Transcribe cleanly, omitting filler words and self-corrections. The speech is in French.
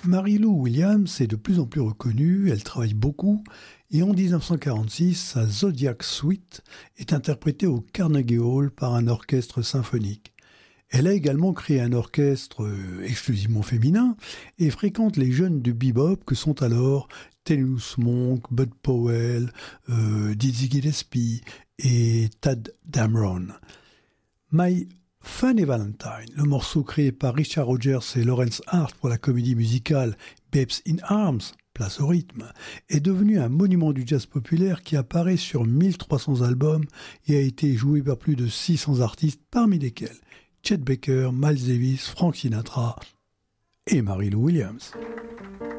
Mary-Lou Williams est de plus en plus reconnue, elle travaille beaucoup, et en 1946, sa Zodiac Suite est interprétée au Carnegie Hall par un orchestre symphonique. Elle a également créé un orchestre exclusivement féminin et fréquente les jeunes du bebop que sont alors Thelonious Monk, Bud Powell, Dizzy Gillespie et Tadd Dameron. My Funny Valentine, le morceau créé par Richard Rodgers et Lawrence Hart pour la comédie musicale Babes in Arms, place au rythme, est devenu un monument du jazz populaire qui apparaît sur 1300 albums et a été joué par plus de 600 artistes, parmi lesquels Chet Baker, Miles Davis, Frank Sinatra et Mary-Lou Williams.